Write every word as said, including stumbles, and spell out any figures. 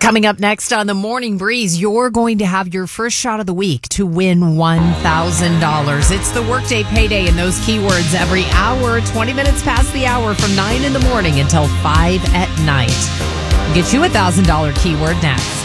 Coming up next on the Morning Breeze, you're going to have your first shot of the week to win one thousand dollars. It's the Workday Payday and those keywords every hour, twenty minutes past the hour from nine in the morning until five at night. Get you a one thousand dollars keyword next.